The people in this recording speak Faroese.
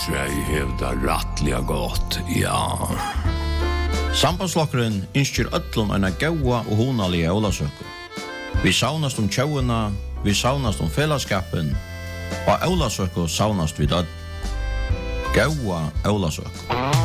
Sverige hävdar rattliga gott, ja. Sambandslokkeren innskjer öllum eina gaua og hunalige ólasøku. Vi saunast tjóuna, vi saunast felaskapen, og ólasøku saunast við öll. Gaua ólasøku.